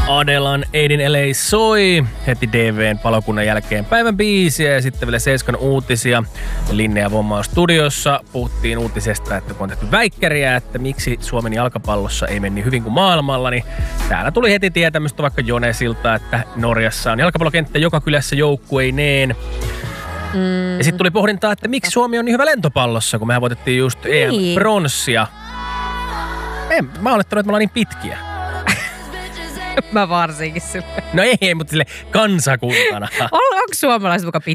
Adelan Aidin LA soi heti DV:n palokunnan jälkeen päivän biisiä ja sitten vielä Seiskan uutisia. Linne ja Vomma on studiossa. Puhuttiin uutisesta, että kun on tehty väikkäriä, että miksi Suomen jalkapallossa ei meni hyvin kuin maailmalla, niin täällä tuli heti tietämystä vaikka Jonesilta, että Norjassa on jalkapallokenttä joka kylässä joukkueineen. Ja sitten tuli pohdintaa, että miksi Suomi on niin hyvä lentopallossa, kun mehän voitettiin just EM-pronssia. Mä oon olettanut, että me ollaan niin pitkiä. Mä varsinkin sille. No ei, mutta sille kansakuntana. Onko suomalaiset muka pitkiä?